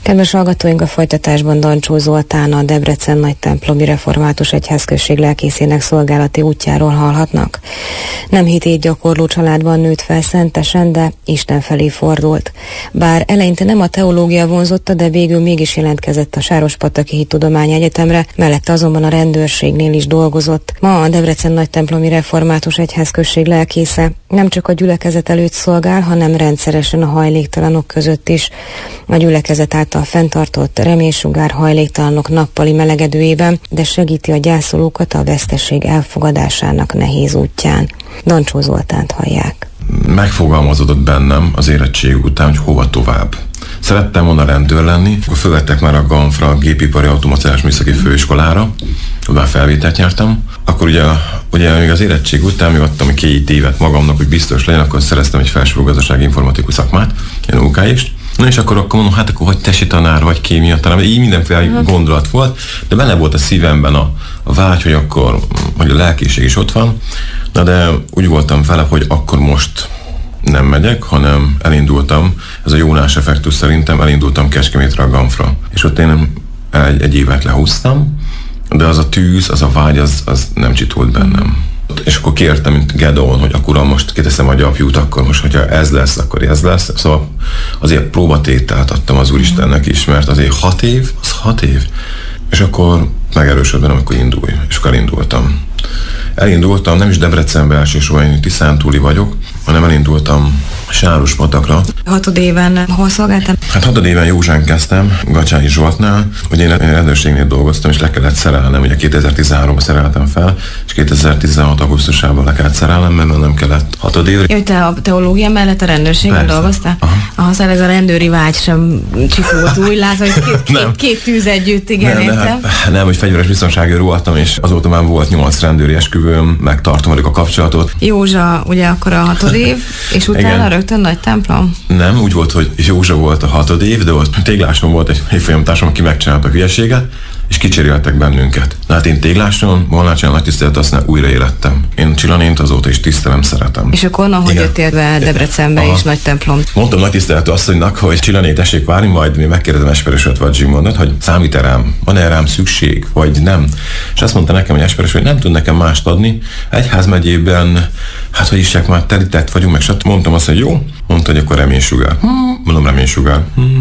Kedves hallgatóink, a folytatásban Dancsó Zoltán, a Debrecen Nagytemplomi Református Egyházközség lelkészének szolgálati útjáról hallhatnak. Nem hitét gyakorló családban nőtt fel szentesen, de Isten felé fordult. Bár eleinte nem a teológia vonzotta, de végül mégis jelentkezett a Sárospataki Hittudományi Egyetemre, mellette azonban a rendőrségnél is dolgozott. Ma a Debrecen Nagytemplomi Református Egyházközség lelkésze nem csak a gyülekezet előtt szolgál, hanem rendszeresen a hajléktalanok között is. A gyülekezet által fenntartott reménysugár hajléktalanok nappali melegedőjében, de segíti a gyászolókat a veszteség elfogadásának nehéz útján. Dancsó Zoltánt hallják. Megfogalmazódott bennem az érettség után, hogy hova tovább. Szerettem volna rendőr lenni, akkor fölvettek már a GAMFRA, a Gépipari Automatizálás Műszaki Főiskolára, oda felvételt nyertem. Akkor ugye még az érettség után még adtam 2 évet magamnak, hogy biztos legyen, akkor szereztem egy felsőgazdasági informatikus szakmát, ilyen OKI-st. Na és akkor mondom, hát akkor vagy tesi tanár, vagy kémia tanár, így mindenféle gondolat volt, de benne volt a szívemben a vágy, hogy akkor, hogy a lelkiség is ott van. Na de úgy voltam vele, hogy akkor most nem megyek, hanem elindultam, ez a Jónás effektus szerintem, elindultam Kecskemétre a GAMFRA. És ott én egy évet lehúztam, de az a tűz, az a vágy, az nem csitolt bennem. És akkor kértem, mint Gedeon, hogy akkor most kiteszem a gyapjút, akkor most, hogyha ez lesz, akkor ez lesz. Szóval azért próbatételt adtam az Úristennek is, mert azért 6 év, az 6 év. És akkor megerősödben, amikor indulj. És akkor elindultam, nem is Debrecenbe elsősorban, én Tiszántúli vagyok, hanem elindultam Sárospatakra. 6. éven hol szolgáltam? Hát 6. éven Józsán kezdtem, Gacsányi Zsoltnál, hogy én rendőrségnél dolgoztam, és le kellett szerelnem, ugye 2013-ban szereltem fel, és 2016. augusztusában le kellett szerelnem, mert nem kellett 6. évre. Jaj, te a teológia mellett a rendőrségben dolgoztál? Szóval ez a rendőri vágy sem csipult, úgy látom, hogy két tűz együtt, igen, értem. Nem, hogy fegyveres biztonságőr voltam, és azóta már volt 8 rendőri esküvőm, megtartom velük a kapcsolatot. Józsa, ugye akkor a 6. év, és utána rögtön Nagytemplom? Nem, úgy volt, hogy Józsa volt a 6. év, de ott Tégláson volt egy évfolyamtársam, aki megcsinálta a hülyeséget, és kicseréltek bennünket. Na hát én Tégláson, Molnácson nagy tisztelet, aztán újra élettem. Én Csillanént azóta is tisztelem, szeretem. És akkor hogy jöttél be Debrecenbe és Nagytemplom? Mondtam nagy tiszteletű asszonynak, hogy Csillané, tessék várni, majd még megkérdezem Esperesőt vagy Zsimondot, hogy számít-e rám, van-e rám szükség, vagy nem. És azt mondta nekem, hogy Esperes, hogy nem tud nekem mást adni. Egyházmegyében, hát hogy is már telített vagyunk, meg stb. Mondtam azt, hogy jó. Mondta, hogy akkor reménysugár. Mondom, reménysugár.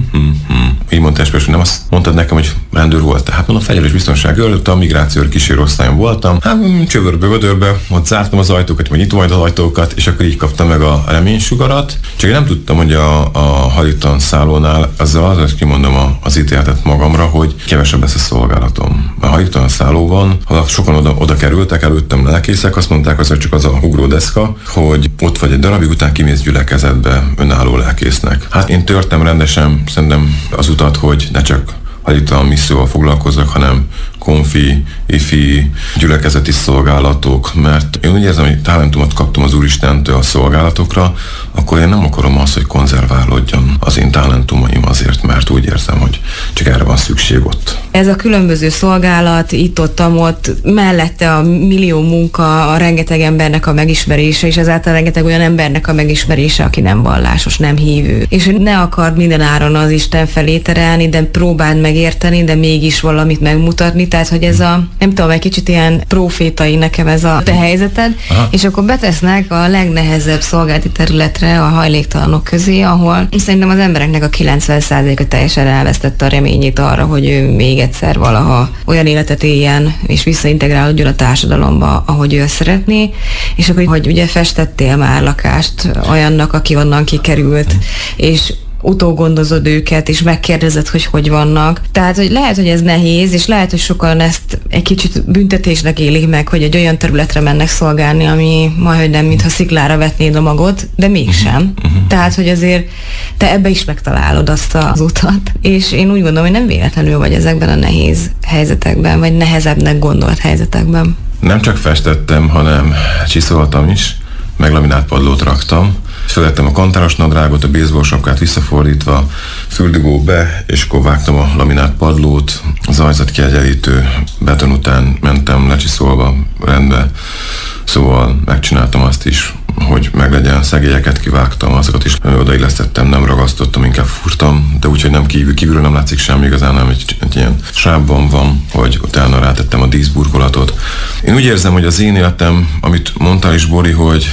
Így mondta Esperes, hogy nem azt mondtad nekem, hogy rendőr volt. Hát mondom, fegyveres biztonságőr, a migráció kísérő osztályon voltam. Hát csövörbe-vödörbe, ott zártam az ajtókat, vagy nyitom majd az ajtókat, és akkor így kaptam meg a reménysugarat. Csak én nem tudtam, hogy a hajléktalan szállónál azért kimondom az ítéletet magamra, hogy kevesebb lesz a szolgálatom. A hajléktalan szállóban, ha sokan oda kerültek, előttem lelkészek, azt mondták, hogy csak az a ugródeszka, hogy ott vagy egy darabig, után kimész gyülekezetbe önálló lelkésznek. Hát én törtem rendesen szerintem az utat, hogy ne csak hajléktalan misszióval foglalkozzak, hanem konfi, ifi, gyülekezeti szolgálatok, mert én úgy érzem, hogy talentumot kaptam az Úristentől a szolgálatokra, akkor én nem akarom azt, hogy konzerválódjon az én talentumaim azért, mert úgy érzem, hogy csak erre van szükség ott. Ez a különböző szolgálat, itt-ott, mellette a millió munka, a rengeteg embernek a megismerése, és ezáltal rengeteg olyan embernek a megismerése, aki nem vallásos, nem hívő. És hogy ne akard minden áron az Isten felé terelni, de próbáld megérteni, de mégis valamit megmutatni. Tehát, hogy ez nem tudom, egy kicsit ilyen profétai nekem ez a te helyzeted, és akkor betesznek a legnehezebb szolgálati területre a hajléktalanok közé, ahol szerintem az embereknek a 90%-a teljesen elvesztette a reményét arra, hogy ő még egyszer valaha olyan életet éljen, és visszaintegrálódjon a társadalomba, ahogy ő szeretné, és akkor, hogy ugye festettél már lakást olyannak, aki onnan kikerült, és utógondozod őket, és megkérdezed, hogy vannak. Tehát, hogy lehet, hogy ez nehéz, és lehet, hogy sokan ezt egy kicsit büntetésnek élik meg, hogy egy olyan területre mennek szolgálni, ami majdnem nem, mintha sziklára vetnéd a magot, de mégsem. Tehát, hogy azért te ebbe is megtalálod azt az utat. És én úgy gondolom, hogy nem véletlenül vagy ezekben a nehéz helyzetekben, vagy nehezebbnek gondolt helyzetekben. Nem csak festettem, hanem csiszoltam is, meg laminált padlót raktam. Fölvettem a kantáros nadrágot, a baseball sapkát visszafordítva, fürdugó be, és akkor vágtam a laminált padlót, az ajzatkiegyenlítő beton után mentem lecsiszolva, rendbe. Szóval megcsináltam azt is, hogy meglegyen, szegélyeket kivágtam, azokat is odaillesztettem, nem ragasztottam, inkább fúrtam, de úgy, hogy nem kívülről nem látszik semmi igazán, nem egy ilyen sábban van, hogy utána rátettem a díszburkolatot. Én úgy érzem, hogy az én életem, amit mondtál is, Bori, hogy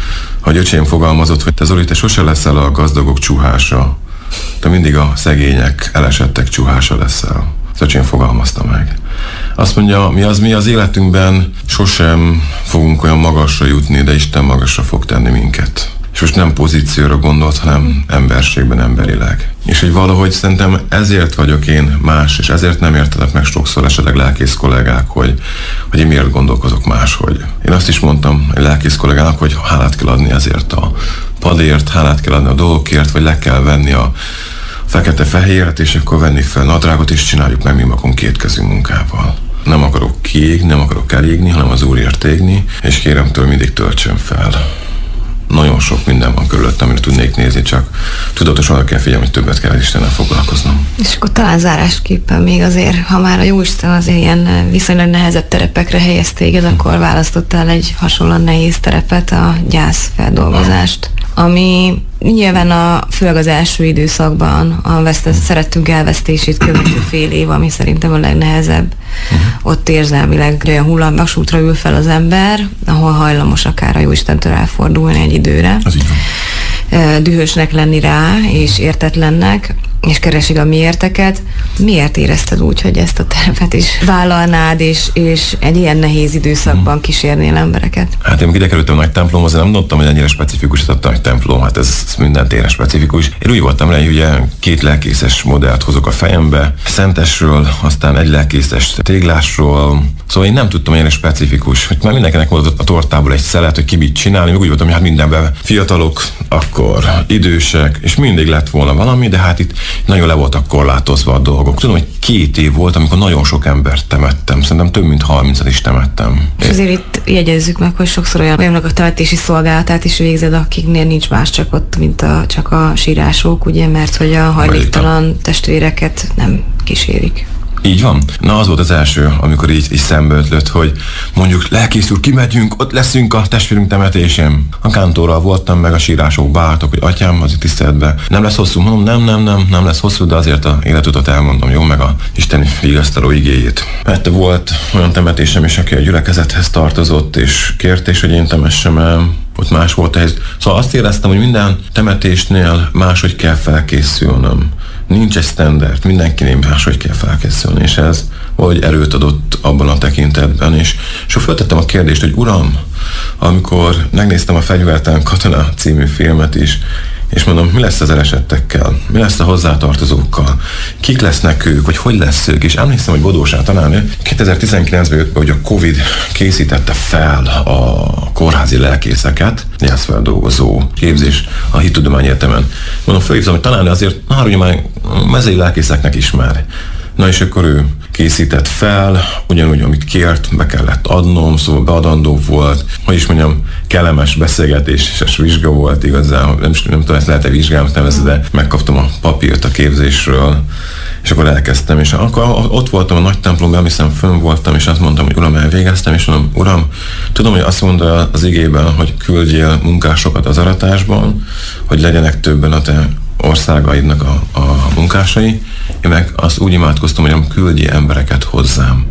öcsém fogalmazott, hogy te Zoli, te sose leszel a gazdagok csuhása, te mindig a szegények, elesettek csuhása leszel. Az öcsém fogalmazta meg. Azt mondja, mi az életünkben sosem fogunk olyan magasra jutni, de Isten magasra fog tenni minket. És most nem pozícióra gondolt, hanem emberségben, emberileg. És hogy valahogy szerintem ezért vagyok én más, és ezért nem értenek meg sokszor esetleg lelkész kollégák, hogy én miért gondolkozok máshogy. Én azt is mondtam egy lelkész kollégának, hogy hálát kell adni ezért a padért, hálát kell adni a dolgokért, vagy le kell venni a fekete-fehéret, és akkor venni fel nadrágot, és csináljuk meg mi magunk kétkezű munkával. Nem akarok kiégni, nem akarok elégni, hanem az Úrért égni, és kérem tőle mindig töltsön fel. Nagyon sok minden van körülöttem, amire tudnék nézni, csak tudatosan arra kell figyelni, hogy többet kell Istennel foglalkoznom. És akkor talán zárásképpen még azért, ha már a Jóisten azért ilyen viszonylag nehezebb terepekre helyez téged, akkor választottál egy hasonlóan nehéz terepet, a gyászfeldolgozást, ami nyilván főleg az első időszakban a szerettünk elvesztését követő fél év, ami szerintem a legnehezebb. Ott érzelmileg olyan hullámvasútra ül fel az ember, ahol hajlamos akár a Jóistentől elfordulni egy időre. Az így van. Dühösnek lenni rá, és értetlennek, és keresik a miérteket. Miért érezted úgy, hogy ezt a terepet is vállalnád, és egy ilyen nehéz időszakban kísérnél embereket? Hát én ide kerültem a nagy templomhoz, nem mondtam, hogy ennyire specifikus a nagy templom, hát ez minden téren specifikus. Én úgy voltam rá, hogy ugye 2 lelkészes modellt hozok a fejembe, szentesről, aztán egy lelkészes téglásról, szóval én nem tudtam ennyire specifikus, hogy már mindenkinek volt a tortából egy szelet, hogy ki mit csinálni, meg úgy voltam, hogy hát mindenben fiatalok, akkor idősek, és mindig lett volna valami, de hát itt nagyon le voltak korlátozva a dolgok. Tudom, hogy 2 év volt, amikor nagyon sok embert temettem. Szerintem több mint 30-at is temettem. És azért itt jegyezzük meg, hogy sokszor olyanok a temetési szolgálatát is végzed, akiknél nincs más csak ott, mint csak a sírások, ugye, mert hogy a hajléktalan testvéreket nem kísérik. Így van. Na, az volt az első, amikor így szembe ötlött, hogy mondjuk lelkész úr, kimegyünk, ott leszünk a testvérünk temetésén. A kántorral voltam, meg a sírások bártak, hogy atyám, az itt tiszteletben nem lesz hosszú. Mondom, nem lesz hosszú, de azért a életutat elmondom, jó, meg a Isten vigasztaló igéjét. Mert volt olyan temetésem is, aki a gyülekezethez tartozott, és kért is, hogy én temessem el. Ott más volt ez. Szóval azt éreztem, hogy minden temetésnél máshogy kell felkészülnöm. Nincs egy standard, mindenkinél máshogy kell felkészülni, és ez valahogy erőt adott abban a tekintetben, és föltettem a kérdést, hogy Uram, amikor megnéztem a Fegyvertelen katona című filmet is, és mondom, mi lesz az elesettekkel, mi lesz a hozzátartozókkal, kik lesznek ők, vagy hogy lesz ők, és emlékszem, hogy Bodósán tanárnő 2019-ben jött be, hogy a Covid készítette fel a kórházi lelkészeket, gyászfeldolgozó képzés a Hittudományi Egyetemen. Mondom, fölhívtam, hogy tanárnő azért már ugye már mezei lelkészeknek is már. Na és akkor ő készített fel, ugyanúgy, amit kért, be kellett adnom, szóval beadandó volt, hogy is mondjam, kellemes beszélgetéses vizsga volt igazán, nem tudom, ezt lehet-e vizsgának nevezni, de megkaptam a papírt a képzésről, és akkor elkezdtem, és akkor ott voltam a nagy templomban, hiszem fönn voltam, és azt mondtam, hogy Uram, elvégeztem, és mondom, Uram, tudom, hogy azt mondta az igében, hogy küldjél munkásokat az aratásban, hogy legyenek többen a te országaidnak a munkásai. Én meg azt úgy imádkoztam, hogy küldjél embereket hozzám,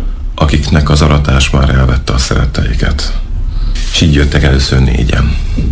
akiknek az aratás már elvette a szeretteiket. És így jöttek először 4-en.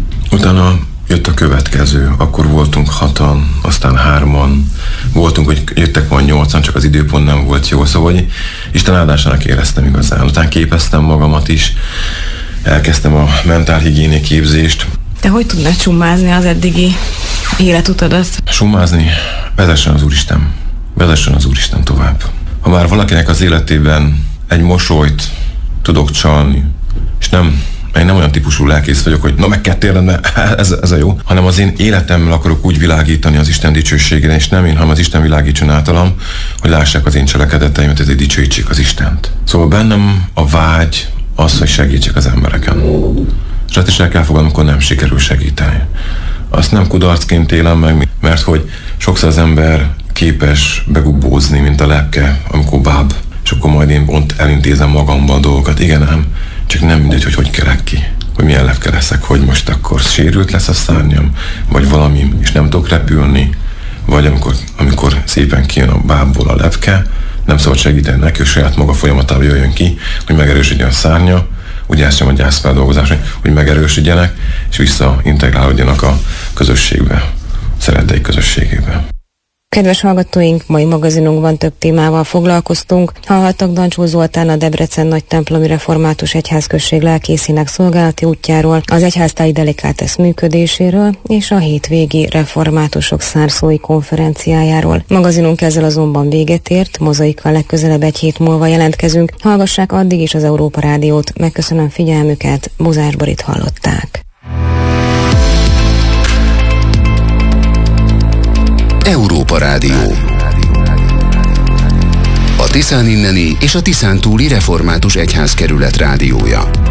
Utána jött a következő, akkor voltunk 6-an, aztán 3-an, voltunk, hogy jöttek majd 8-an, csak az időpont nem volt jó, szóval hogy Isten áldásának éreztem igazán. Utána képeztem magamat is, elkezdtem a mentálhigiéni képzést. Te hogy tudnád summázni az eddigi életutadat? Summázni? Vezessen az Úristen. Vezessen az Úristen tovább. Ha már valakinek az életében egy mosolyt tudok csalni, és én nem olyan típusú lelkész vagyok, hogy na meg kell térned, mert ez a jó, hanem az én életemmel akarok úgy világítani az Isten dicsőségére, és nem én, hanem az Isten világítson általam, hogy lássák az én cselekedeteimet, ezért dicsőítsék az Istent. Szóval bennem a vágy az, hogy segítsek az embereken. És azt is el kell fogadnom, amikor nem sikerül segíteni. Azt nem kudarcként élem meg, mert hogy sokszor az ember képes begubózni, mint a lepke, amikor báb, és akkor majd én pont elintézem magamban a dolgokat. Igen, ám, csak nem mindegy, hogy kelek ki, hogy milyen lepke leszek, hogy most akkor sérült lesz a szárnyam, vagy valami, és nem tudok repülni, vagy amikor szépen kijön a bábból a lepke, nem szabad segíteni neki, hogy saját maga folyamatában jöjjön ki, hogy megerősödjön a szárnya, ugye ez sem a gyászfeldolgozás, hogy megerősödjenek, és visszaintegrálódjanak a közösségbe, a szeretteik közösségébe. Kedves hallgatóink, mai magazinunkban több témával foglalkoztunk. Hallhattak Dancsó Zoltán, a Debrecen Nagy Templomi Református Egyházközség lelkészének szolgálati útjáról, az egyháztáji Delikátes működéséről és a hétvégi reformátusok szárszói konferenciájáról. Magazinunk ezzel azonban véget ért, Mozaikkal legközelebb egy hét múlva jelentkezünk. Hallgassák addig is az Európa Rádiót. Megköszönöm figyelmüket, Bozás Borit hallották. Európa Rádió. A Tiszán inneni és a Tiszántúli Református Egyházkerület rádiója.